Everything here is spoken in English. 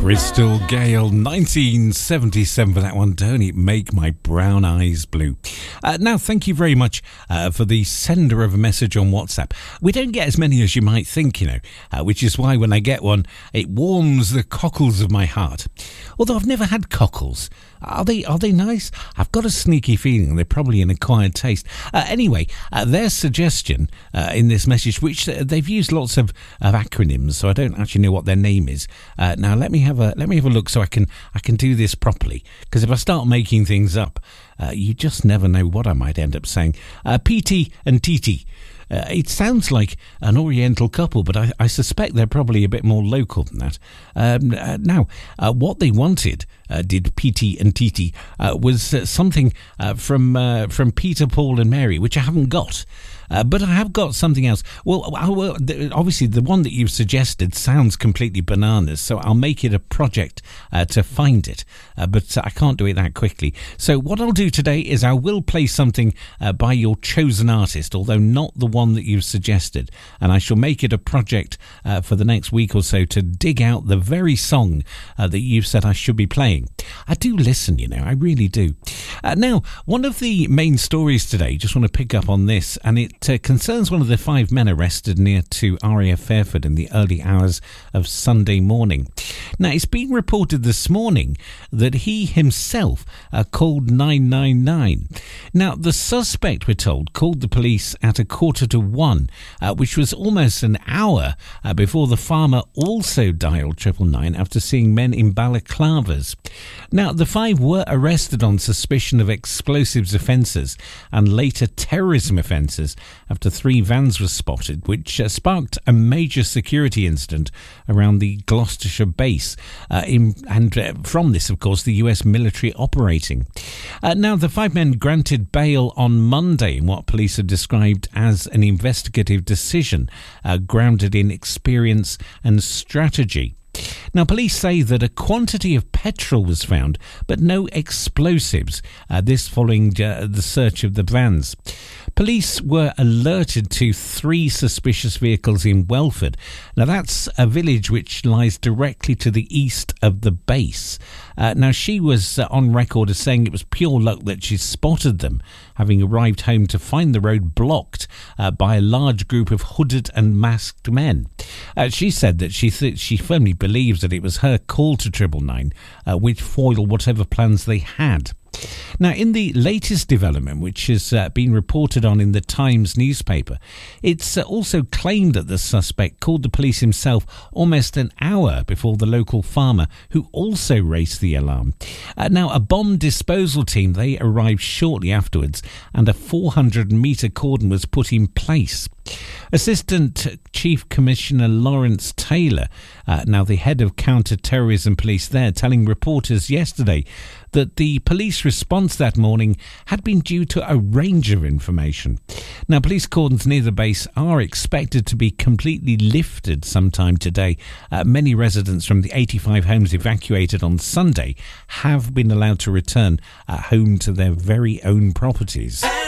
Bristol Gale, 1977 for that one. Don't it make my brown eyes blue? Now, thank you very much for the sender of a message on WhatsApp. We don't get as many as you might think, which is why when I get one, it warms the cockles of my heart. Although I've never had cockles. Are they nice? I've got a sneaky feeling they're probably an acquired taste. Anyway, their suggestion in this message, which they've used lots of acronyms, so I don't actually know what their name is. Now let me have a look so I can do this properly. Because if I start making things up, you just never know what I might end up saying. PT and TT. It sounds like an Oriental couple, but I suspect they're probably a bit more local than that. Now, what they wanted, did PT and TT, was something from Peter, Paul and Mary, which I haven't got. But I have got something else. Well, obviously, the one that you've suggested sounds completely bananas, so I'll make it a project to find it. But I can't do it that quickly. So what I'll do today is I will play something by your chosen artist, although not the one that you've suggested. And I shall make it a project for the next week or so to dig out the very song that you've said I should be playing. I do listen, I really do. Now, one of the main stories today, just want to pick up on this, and it concerns one of the 5 men arrested near to RAF Fairford in the early hours of Sunday morning. Now, it's been reported this morning that he himself called 999. Now, the suspect, we're told, called the police at 1:45, which was almost an hour before the farmer also dialed 999 after seeing men in balaclavas. Now, the 5 were arrested on suspicion of explosives offences and later terrorism offences after 3 vans were spotted, which sparked a major security incident around the Gloucestershire base. From this, of course, the US military operating. Now, the 5 men granted bail on Monday in what police have described as an investigative decision grounded in experience and strategy. Now, police say that a quantity of petrol was found, but no explosives, this following the search of the vans. Police were alerted to 3 suspicious vehicles in Welford. Now, that's a village which lies directly to the east of the base. Now, she was on record as saying it was pure luck that she spotted them, having arrived home to find the road blocked by a large group of hooded and masked men. She said that she firmly believes that it was her call to 999 which foiled whatever plans they had. Now, in the latest development, which has been reported on in the Times newspaper, it's also claimed that the suspect called the police himself almost an hour before the local farmer, who also raised the alarm. Now, a bomb disposal team, they arrived shortly afterwards, and a 400-metre cordon was put in place. Assistant Chief Commissioner Lawrence Taylor, now the head of counter-terrorism police there, telling reporters yesterday that the police response that morning had been due to a range of information. Now, police cordons near the base are expected to be completely lifted sometime today. Many residents from the 85 homes evacuated on Sunday have been allowed to return home to their very own properties.